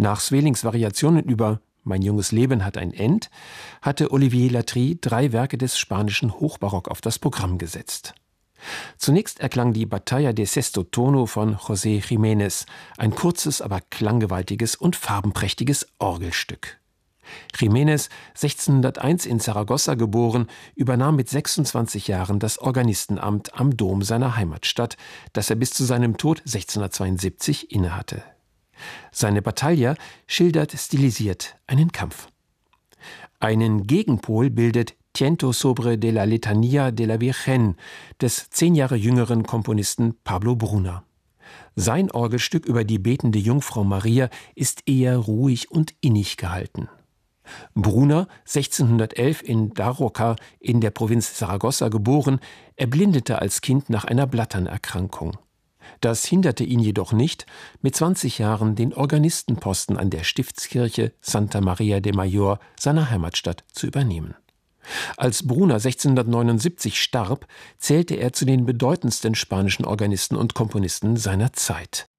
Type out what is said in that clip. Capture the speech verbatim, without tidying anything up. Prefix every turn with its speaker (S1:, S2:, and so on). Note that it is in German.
S1: Nach Svelings Variationen über »Mein junges Leben hat ein End« hatte Olivier Latry drei Werke des spanischen Hochbarock auf das Programm gesetzt. Zunächst erklang die Batalla de Sesto Tono von José Jiménez, ein kurzes, aber klanggewaltiges und farbenprächtiges Orgelstück. Jiménez, sechzehnhunderteins in Saragossa geboren, übernahm mit sechsundzwanzig Jahren das Organistenamt am Dom seiner Heimatstadt, das er bis zu seinem Tod sechzehnhundertzweiundsiebzig innehatte. Seine Battaglia schildert stilisiert einen Kampf. Einen Gegenpol bildet Tiento sobre de la Letanía de la Virgen des zehn Jahre jüngeren Komponisten Pablo Bruna. Sein Orgelstück über die betende Jungfrau Maria ist eher ruhig und innig gehalten. Bruna, sechzehnhundertelf in Daroca in der Provinz Saragossa geboren, erblindete als Kind nach einer Blatternerkrankung. Das hinderte ihn jedoch nicht, mit zwanzig Jahren den Organistenposten an der Stiftskirche Santa Maria de Mayor seiner Heimatstadt zu übernehmen. Als Bruna sechzehnhundertneunundsiebzig starb, zählte er zu den bedeutendsten spanischen Organisten und Komponisten seiner Zeit.